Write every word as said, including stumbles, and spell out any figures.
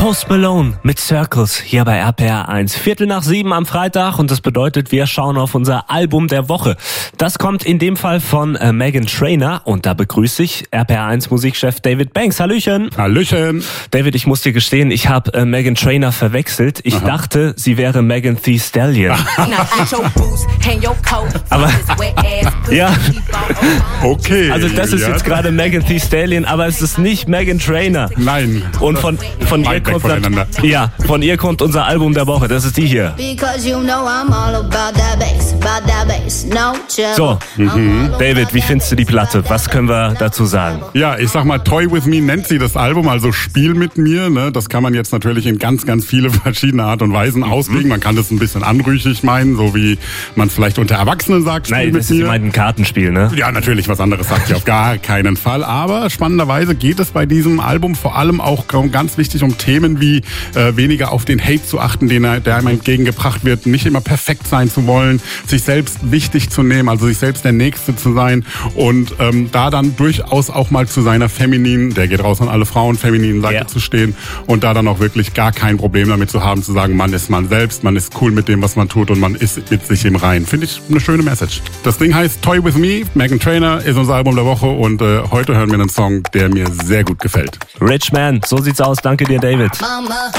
Post Malone mit Circles hier bei R P R eins. Viertel nach sieben am Freitag und das bedeutet, wir schauen auf unser Album der Woche. Das kommt in dem Fall von äh, Meghan Trainor und da begrüße ich R P R eins Musikchef David Banks. Hallöchen. Hallöchen. David, ich muss dir gestehen, ich habe äh, Meghan Trainor verwechselt. Ich Aha. dachte, sie wäre Megan Thee Stallion. aber ja, okay. Also das ist ja. jetzt gerade Megan Thee Stallion, aber es ist nicht Meghan Trainor. Nein. Und von von ihr kommt dann, ja, von ihr kommt unser Album der Woche. Das ist die hier. So, mhm. David, wie findest du die Platte? Was können wir dazu sagen? Ja, ich sag mal, Toy With Me nennt sie das Album, also Spiel mit mir. Ne? Das kann man jetzt natürlich in ganz, ganz viele verschiedene Art und Weisen mhm. auslegen. Man kann das ein bisschen anrüchig meinen, so wie man es vielleicht unter Erwachsenen sagt. Spiel Nein, mit das mir. ist immer ein Kartenspiel, ne? Ja, natürlich, was anderes sagt sie auf gar keinen Fall. Aber spannenderweise geht es bei diesem Album vor allem auch ganz wichtig um Themen wie äh, weniger auf den Hate zu achten, den er, der einem entgegengebracht wird, nicht immer perfekt sein zu wollen, sich selbst wichtig zu nehmen, also sich selbst der Nächste zu sein und ähm, da dann durchaus auch mal zu seiner femininen, der geht raus an alle Frauen, femininen Seite ja. zu stehen und da dann auch wirklich gar kein Problem damit zu haben, zu sagen, man ist man selbst, man ist cool mit dem, was man tut und man ist mit sich im Reinen. Finde ich eine schöne Message. Das Ding heißt Toy With Me, Meghan Trainor ist unser Album der Woche und äh, heute hören wir einen Song, der mir sehr gut gefällt. Rich Man, so sieht's aus. Danke dir, David. Mama.